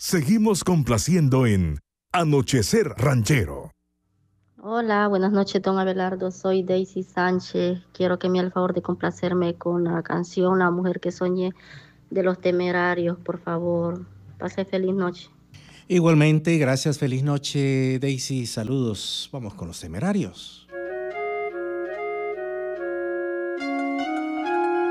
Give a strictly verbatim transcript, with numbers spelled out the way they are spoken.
Seguimos complaciendo en Anochecer Ranchero. Hola, buenas noches, don Abelardo. Soy Daisy Sánchez. Quiero que me haga el favor de complacerme con la canción La mujer que soñé de Los Temerarios, por favor. Pase feliz noche. Igualmente, gracias, feliz noche, Daisy. Saludos. Vamos con Los Temerarios.